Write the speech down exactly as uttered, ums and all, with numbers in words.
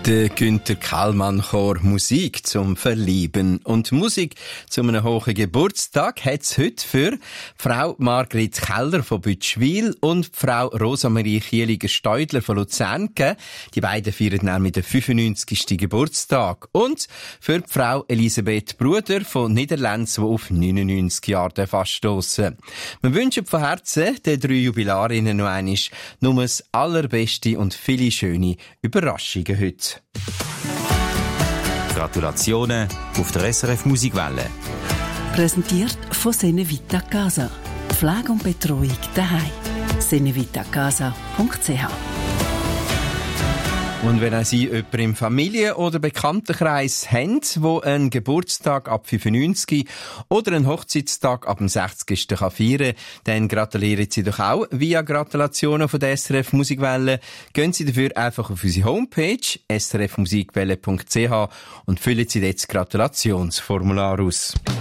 Der Günther Kallmann Chor Musik zum Verlieben. Und Musik zu einem hohen Geburtstag hat's heute für Frau Margrit Keller von Bütschwil und Frau Rosamarie Kieliger-Steudler von Luzern gegeben. Die beiden feiern nämlich den fünfundneunzigsten Geburtstag. Und für die Frau Elisabeth Bruder von Niederlands, die auf neunundneunzig Jahre anstossen. Wir wünschen von Herzen den drei Jubilarinnen noch einmal nur das allerbeste und viele schöne Überraschungen heute. Gratulationen auf der S R F Musikwelle. Präsentiert von Senevita Casa. Pflege und Betreuung daheim. senevitacasa punkt c h. Und wenn auch Sie jemanden im Familien- oder Bekanntenkreis haben, der einen Geburtstag ab fünfundneunzig oder einen Hochzeitstag ab dem sechzigsten kann feiern, dann gratulieren Sie doch auch via Gratulationen von der S R F Musikwelle. Gehen Sie dafür einfach auf unsere Homepage s r f musikwelle punkt c h und füllen Sie dort das Gratulationsformular aus.